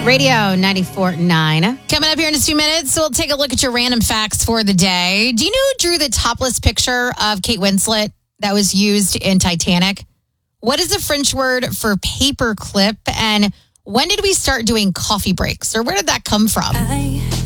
Radio 94.9. Coming up here in just a few minutes, we'll take a look at your random facts for the day. Do you know who drew the topless picture of Kate Winslet that was used in Titanic? What is the French word for paperclip? And when did we start doing coffee breaks? Or where did that come from?